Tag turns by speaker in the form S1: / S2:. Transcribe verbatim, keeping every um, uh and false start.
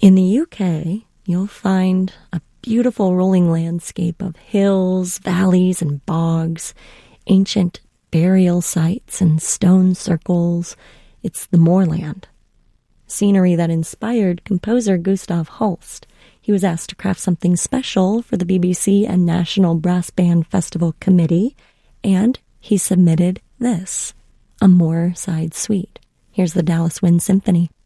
S1: In the U K, you'll find a beautiful rolling landscape of hills, valleys, and bogs, ancient burial sites and stone circles. It's the moorland. Scenery that inspired composer Gustav Holst. He was asked to craft something special for the B B C and National Brass Band Festival Committee, and he submitted this, a Moorside Suite. Here's the Dallas Wind Symphony.